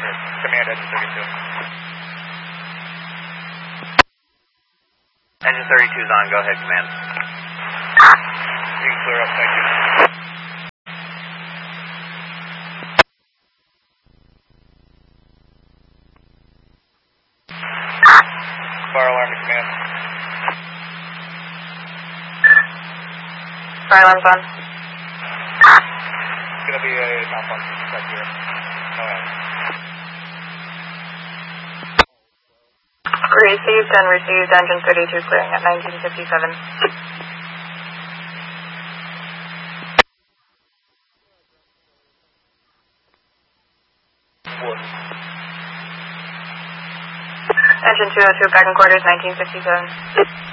Command engine 32. Engine 32 is on. Go ahead, command. You can clear up, thank you. Fire alarm to command. Fire alarm's on. It's going to be a malfunction check here. No end. Received and received, engine 32 clearing at 1957. Wood. Engine 202 back in quarters, 1957.